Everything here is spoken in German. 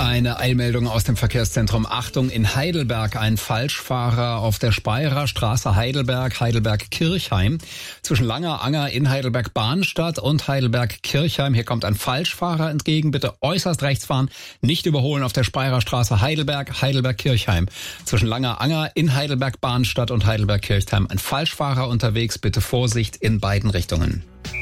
Eine Eilmeldung aus dem Verkehrszentrum. Achtung, in Heidelberg ein Falschfahrer auf der Speyerer Straße Heidelberg-Kirchheim. Zwischen Langer-Anger in Heidelberg-Bahnstadt und Heidelberg-Kirchheim. Hier kommt ein Falschfahrer entgegen. Bitte äußerst rechts fahren, nicht überholen auf der Speyerer Straße Heidelberg-Kirchheim. Zwischen Langer-Anger in Heidelberg-Bahnstadt und Heidelberg-Kirchheim. Ein Falschfahrer unterwegs. Bitte Vorsicht in beiden Richtungen.